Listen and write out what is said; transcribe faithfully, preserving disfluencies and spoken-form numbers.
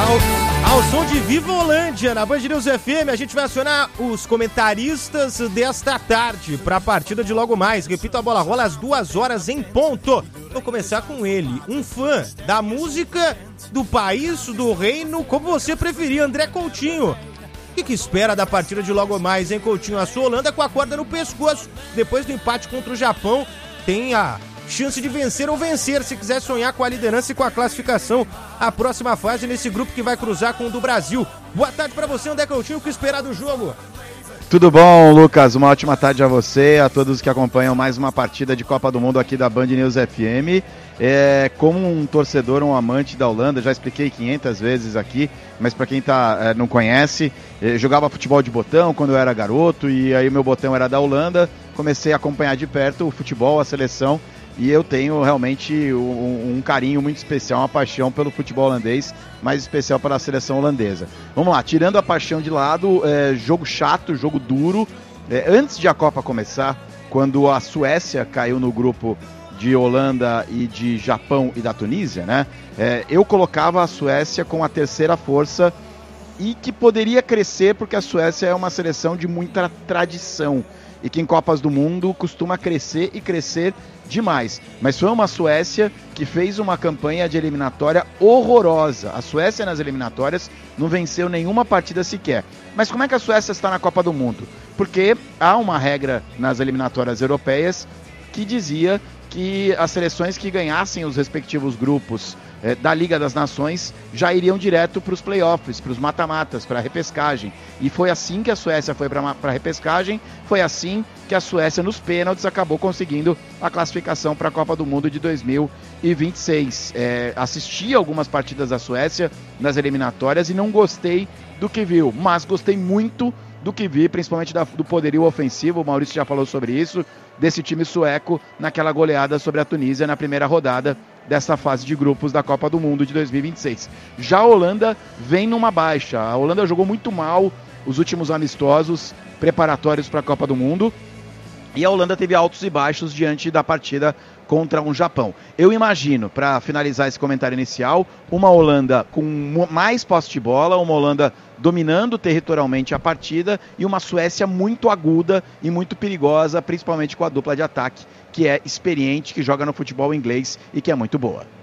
Ao, ao som de Viva Holândia, na Band News F M, a gente vai acionar os comentaristas desta tarde para a partida de logo mais. Repito, a bola rola às duas horas em ponto. Vou começar com ele, um fã da música, do país, do reino, como você preferir, André Coutinho. O que, que espera da partida de logo mais, hein, Coutinho? A sua Holanda com a corda no pescoço. Depois do empate contra o Japão, tem a chance de vencer ou vencer, se quiser sonhar com a liderança e com a classificação à próxima fase nesse grupo que vai cruzar com o do Brasil. Boa tarde pra você, André Coutinho, o que esperar do jogo? Tudo bom, Lucas? Uma ótima tarde a você, a todos que acompanham mais uma partida de Copa do Mundo aqui da Band News F M. É, como um torcedor, um amante da Holanda, já expliquei quinhentas vezes aqui, mas para quem tá, é, não conhece, eu jogava futebol de botão quando eu era garoto, e aí o meu botão era da Holanda, comecei a acompanhar de perto o futebol, a seleção, e eu tenho realmente um, um carinho muito especial, uma paixão pelo futebol holandês, mais especial pela seleção holandesa. Vamos lá, tirando a paixão de lado, é, jogo chato, jogo duro. É, antes de a Copa começar, quando a Suécia caiu no grupo de Holanda e de Japão e da Tunísia, né? É, eu colocava a Suécia com a terceira força e que poderia crescer porque a Suécia é uma seleção de muita tradição e que em Copas do Mundo costuma crescer e crescer demais. Mas foi uma Suécia que fez uma campanha de eliminatória horrorosa. A Suécia nas eliminatórias não venceu nenhuma partida sequer. Mas como é que a Suécia está na Copa do Mundo? Porque há uma regra nas eliminatórias europeias que dizia que as seleções que ganhassem os respectivos grupos eh, da Liga das Nações já iriam direto para os playoffs, para os mata-matas, para a repescagem. E foi assim que a Suécia foi para a repescagem, foi assim que a Suécia nos pênaltis acabou conseguindo a classificação para a Copa do Mundo de dois mil e vinte e seis. Eh, assisti algumas partidas da Suécia nas eliminatórias e não gostei do que viu, mas gostei muito do que vi, principalmente da, do poderio ofensivo, o Maurício já falou sobre isso, desse time sueco naquela goleada sobre a Tunísia na primeira rodada dessa fase de grupos da Copa do Mundo de dois mil e vinte e seis. Já a Holanda vem numa baixa, a Holanda jogou muito mal os últimos amistosos preparatórios para a Copa do Mundo e a Holanda teve altos e baixos diante da partida contra um Japão. Eu imagino, para finalizar esse comentário inicial, uma Holanda com mais posse de bola, uma Holanda dominando territorialmente a partida e uma Suécia muito aguda e muito perigosa, principalmente com a dupla de ataque, que é experiente, que joga no futebol inglês e que é muito boa.